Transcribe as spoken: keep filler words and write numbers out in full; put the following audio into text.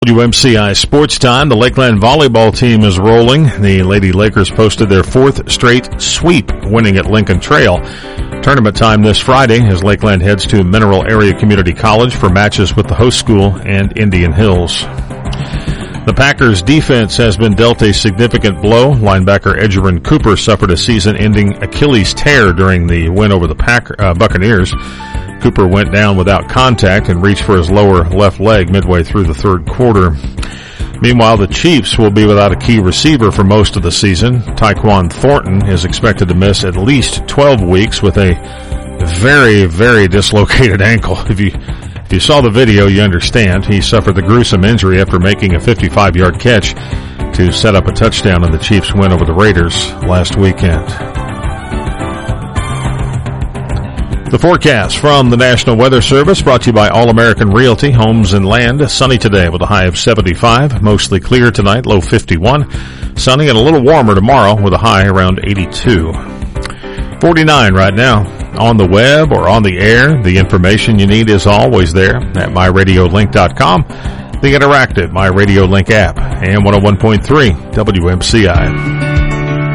W M C I Sports Time. The Lakeland volleyball team is rolling. The Lady Lakers posted their fourth straight sweep, winning at Lincoln Trail. Tournament time this Friday as Lakeland heads to Mineral Area Community College for matches with the host school and Indian Hills. The Packers' defense has been dealt a significant blow. Linebacker Edgerrin Cooper suffered a season-ending Achilles tear during the win over the Pack, uh, Buccaneers. Cooper went down without contact and reached for his lower left leg midway through the third quarter. Meanwhile, the Chiefs will be without a key receiver for most of the season. Tyquan Thornton is expected to miss at least twelve weeks with a very, very dislocated ankle. If you, if you saw the video, you understand. He suffered the gruesome injury after making a fifty-five-yard catch to set up a touchdown in the Chiefs' win over the Raiders last weekend. The forecast from the National Weather Service brought to you by All-American Realty Homes and Land. Sunny today with a high of seventy-five. Mostly clear tonight, low fifty-one. Sunny and a little warmer tomorrow with a high around eighty-two. forty-nine right now. On the web or on the air, the information you need is always there at my radio link dot com. The interactive My Radio Link app and one oh one point three W M C I.